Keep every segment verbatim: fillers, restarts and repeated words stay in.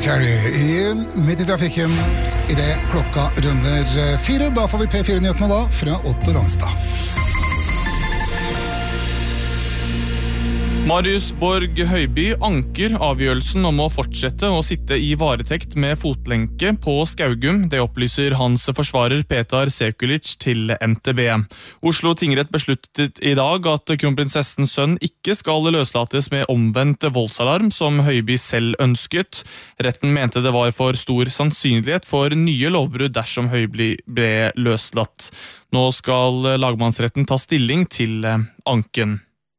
Carey i Midt i trafikken i det klokka runder fire. Da får vi P fire-nyhetene da fra Otto Rangstad. Marius Borg Høiby anker avgjørelsen om å fortsette å sitte i varetekt med fotlenke på Skaugum. Det opplyser hans forsvarer Petar Sekulic til N T B. Oslo tingrett besluttet i dag at kronprinsessens sønn ikke skal løslates med omvendt voldsalarm, som Høiby selv ønsket. Retten mente det var for stor sannsynlighet for nye lovbrudd dersom Høiby ble løslatt. Nå skal lagmannsretten ta stilling til anken.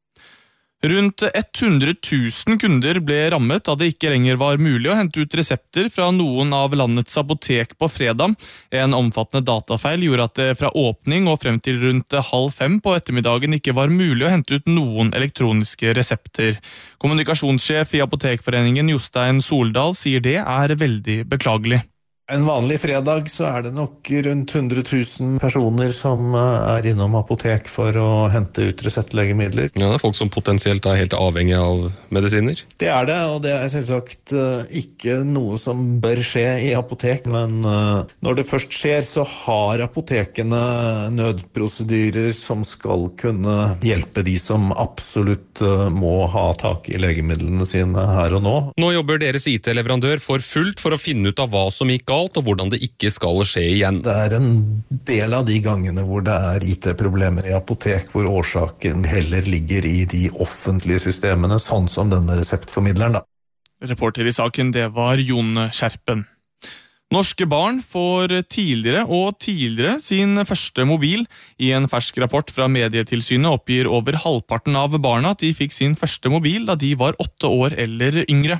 Rundt hundre tusen kunder ble rammet da det ikke lenger var mulig å hente ut resepter fra noen av landets apotek på fredag. En omfattende datafeil gjorde at det fra åpning og frem til rundt halv fem på ettermiddagen ikke var mulig å hente ut noen elektroniske resepter. Kommunikasjonssjef i Apotekforeningen Jostein Soldal sier det er veldig beklagelig. En vanlig fredag så er det nok rundt hundre tusen personer som er innom apotek for å hente ut reseptlegemidler. Ja, det er folk som potensielt er helt avhengig av medisiner. Det er det, og det er selvsagt ikke noe som bør skje i apotek, men når det først skjer så har apotekene nødprosedyrer som skal kunne hjelpe de som absolutt må ha tak i legemidlene sine her og nå. Nå jobber deres I T-leverandør for fullt for å finne ut av hva som gikk og hvordan det ikke skal skje igjen. Det er en del av de gangene hvor det er I T-problemer i apotek, hvor årsaken heller ligger i de offentlige systemene, sånn som denne reseptformidleren da. Reporter i saken, det var Jon Skjerpen. Norske barn får tidligere og tidligere sin første mobil. I en fersk rapport fra Medietilsynet oppgir over halvparten av barna at de fikk sin første mobil da de var åtte år eller yngre.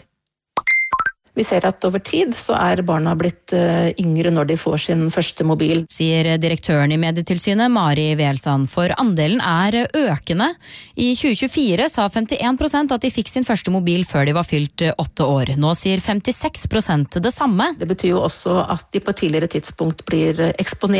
Vi ser at over tid så er barna blitt yngre når de får sin første mobil. Sier direktøren i Medietilsynet, Mari Velsand, for andelen er økende. I tjue tjuefire sa femtien prosent at de fikk sin første mobil før de var fylt åtte år. Nå sier femtiseks prosent det samme. Det betyr jo også at de på et tidligere tidspunkt blir eksponert